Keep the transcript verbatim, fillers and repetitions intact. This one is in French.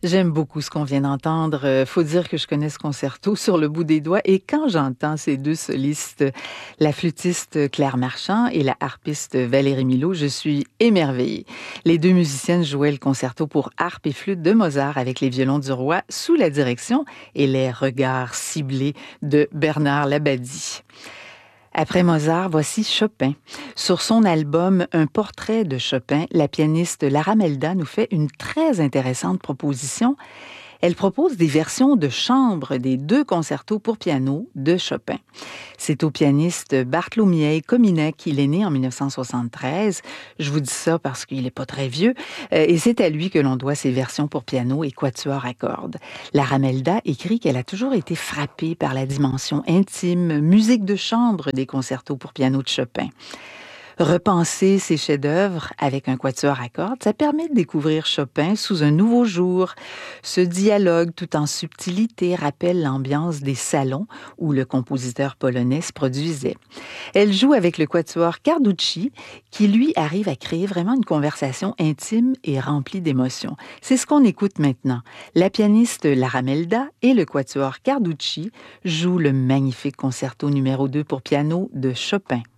J'aime beaucoup ce qu'on vient d'entendre. Euh, Faut dire que je connais ce concerto sur le bout des doigts. Et quand j'entends ces deux solistes, la flûtiste Claire Marchand et la harpiste Valérie Milot, je suis émerveillée. Les deux musiciennes jouaient le concerto pour harpe et flûte de Mozart avec les violons du roi sous la direction et les regards ciblés de Bernard Labadie. Après Mozart, voici Chopin. Sur son album Un portrait de Chopin, la pianiste Lara Melda nous fait une très intéressante proposition. Elle propose des versions de chambre des deux concertos pour piano de Chopin. C'est au pianiste Bartłomiej Kominek qu'il est né en dix-neuf cent soixante-treize. Je vous dis ça parce qu'il n'est pas très vieux. Euh, et c'est à lui que l'on doit ces versions pour piano et quatuor à cordes. Lara Melda écrit qu'elle a toujours été frappée par la dimension intime, musique de chambre des concertos pour piano de Chopin. Repenser ses chefs-d'œuvre avec un quatuor à cordes, ça permet de découvrir Chopin sous un nouveau jour. Ce dialogue, tout en subtilité, rappelle l'ambiance des salons où le compositeur polonais se produisait. Elle joue avec le quatuor Carducci, qui lui arrive à créer vraiment une conversation intime et remplie d'émotions. C'est ce qu'on écoute maintenant. La pianiste Lara Melda et le quatuor Carducci jouent le magnifique concerto numéro deux pour piano de Chopin.